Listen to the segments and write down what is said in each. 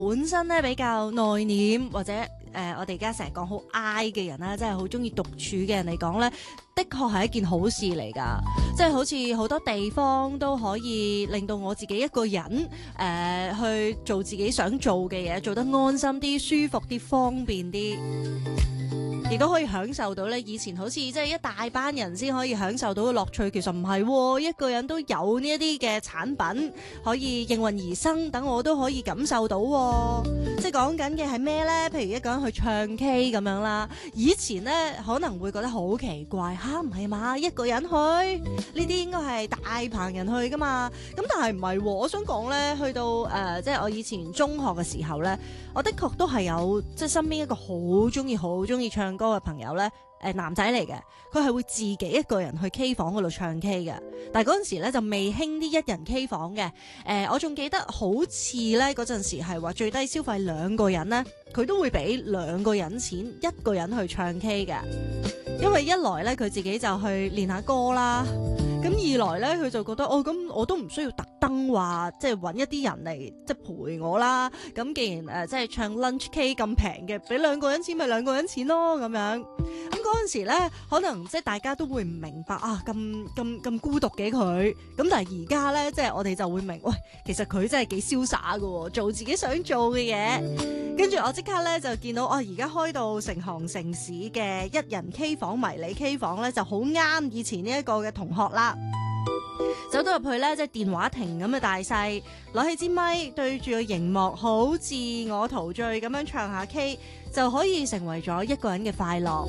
本身咧比較內斂或者我哋而家成日講好 I 嘅人啦，即係好中意獨處嘅人嚟講咧，的確係一件好事嚟㗎。即係好似好多地方都可以令到我自己一個人去做自己想做嘅嘢，做得安心啲、舒服啲、方便啲。亦都可以享受到咧，以前好似即係一大班人先可以享受到嘅樂趣，其實唔係喎，一個人都有呢一啲嘅產品可以應運而生，等我都可以感受到喎。即係講緊嘅係咩呢？譬如一個人去唱 K 咁樣啦，以前呢可能會覺得好奇怪吓，唔係嘛？一個人去呢啲應該係大棚人去噶嘛？咁但係唔係喎，我想講呢，去到即係我以前中學嘅時候呢，我的確都係有即係身邊一個好中意唱歌嘅朋友呢，男仔嚟嘅，佢係會自己一個人去 K 房嗰度唱 K 嘅。但係嗰陣時呢就未興啲一人 K 房嘅。我仲記得好似呢嗰陣時係話最低消費2個人呢，佢都會俾2個人錢，一個人去唱 K 嘅。因為一來呢佢自己就去練下歌啦，咁二來呢佢就覺得咁我都唔需要特登話即係揾一啲人嚟即係陪我啦。咁既然即係唱 lunch K 咁平嘅，俾2個人錢咪2個人錢咯咁樣。咁嗰陣時呢，可能即係大家都會唔明白啊，咁孤獨嘅佢。咁但係而家呢，即係我哋就會明，喂，其實佢真係幾瀟灑㗎，做自己想做嘅嘢。跟住我即刻呢，就見到而家開到成行成市嘅一人 K 房、迷你 K 房呢，就好啱以前呢一個嘅同學啦。走到入去呢，即係電話亭咁嘅大細，攞起支咪對住個熒幕，好自我陶醉咁樣唱下 K， 就可以成為咗一個人嘅快樂。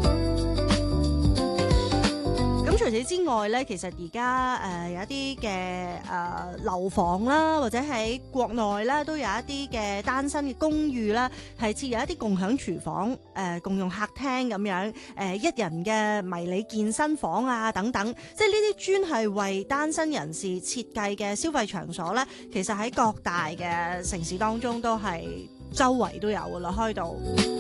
咁除此之外呢，其實而家有一啲嘅樓房啦，或者喺國內咧都有一啲嘅單身嘅公寓啦，係設有一啲共享廚房、共用客廳咁樣，一人嘅迷你健身房啊等等，即係呢啲專係為單身人士設計嘅消費場所呢，其實喺各大嘅城市當中都係周圍都有噶啦，開到。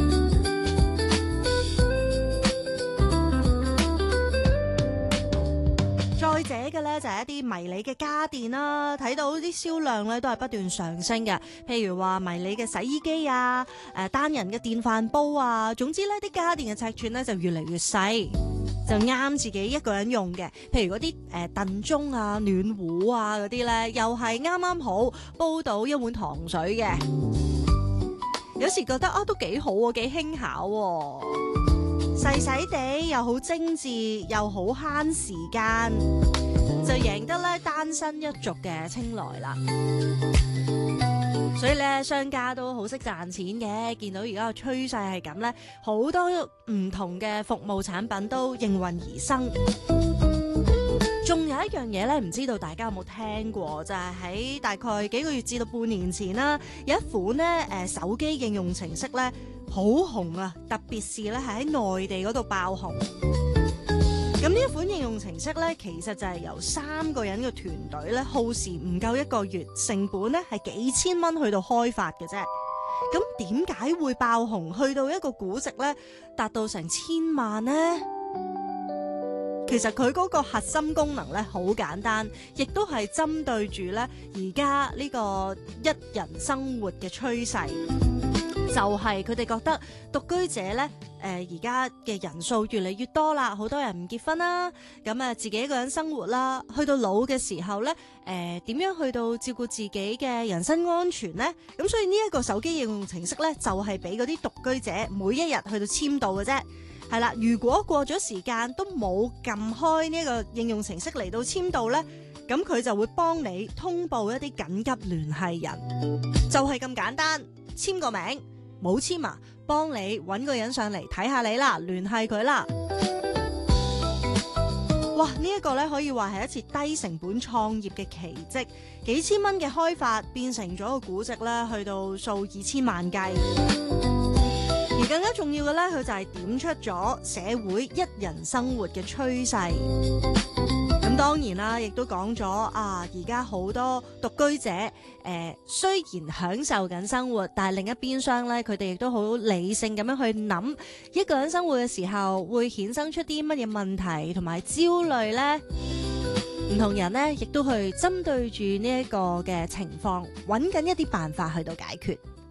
再者嘅咧就係一啲迷你嘅家電啦，睇到啲銷量咧都係不斷上升嘅。譬如話迷你嘅洗衣機啊，單人嘅電飯煲啊，總之咧啲家電嘅尺寸咧就越嚟越細，就啱自己一個人用嘅。譬如嗰啲燉盅啊、暖壺啊嗰啲咧，又係啱啱好煲到一碗糖水嘅。有時覺得都幾好喎，幾輕巧喎。細細地又好精緻又好慳時間，就贏得咧單身一族嘅青睞啦。所以咧商家都好識賺錢嘅，見到而家個趨勢係咁咧，好多唔同嘅服務產品都應運而生。仲有一樣嘢咧，唔知道大家有冇聽過，就係喺大概幾個月至到半年前啦，有一款咧手機應用程式咧好紅啊，特別是咧係喺內地嗰度爆紅。咁呢一款應用程式咧，其實就係由3個人嘅團隊咧，耗時唔夠1個月，成本咧係幾千蚊去到開發嘅啫。咁點解會爆紅，去到一個估值咧達到成1000萬呢？其實佢嗰個核心功能咧好簡單，亦都係針對住咧而家呢個一人生活嘅趨勢，就係佢哋覺得獨居者咧而家嘅人數越嚟越多啦，好多人唔結婚啦，咁自己一個人生活啦，去到老嘅時候咧點樣去到照顧自己嘅人身安全呢？咁所以呢一個手機應用程式咧就係俾嗰啲獨居者每一日去到簽到嘅啫。係啦，如果過咗時間都冇撳開呢個應用程式嚟到簽到呢，咁佢就會幫你通報一啲緊急聯繫人，就係咁簡單。簽個名，冇簽啊，幫你搵個人上嚟睇下你啦，聯繫佢啦。哇！呢一個呢可以話係一次低成本創業嘅奇蹟，幾千蚊嘅開發變成咗個估值呢，去到數2000萬計。而更加重要嘅咧，佢就係點出咗社會一人生活嘅趨勢。咁當然啦，亦都講咗而家好多獨居者雖然享受緊生活，但係另一邊廂咧，佢哋亦都好理性咁樣去諗一個人生活嘅時候會衍生出啲乜嘢問題同埋焦慮咧。唔同人咧，亦都去針對住呢一個嘅情況，揾緊一啲辦法去到解決。